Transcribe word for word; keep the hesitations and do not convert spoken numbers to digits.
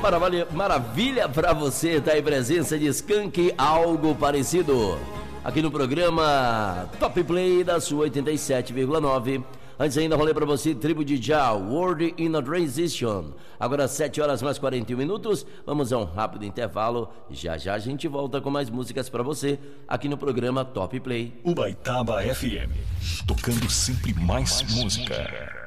maravilha, maravilha pra você, tá em presença de Skank, algo parecido. Aqui no programa Top Play da sua oitenta e sete vírgula nove. Antes ainda rolei pra você Tribo de Jah, World in a Transition. Agora sete horas mais quarenta e um minutos. Vamos a um rápido intervalo. Já já a gente volta com mais músicas pra você aqui no programa Top Play. Ubaitaba F M, tocando sempre mais, mais música. música.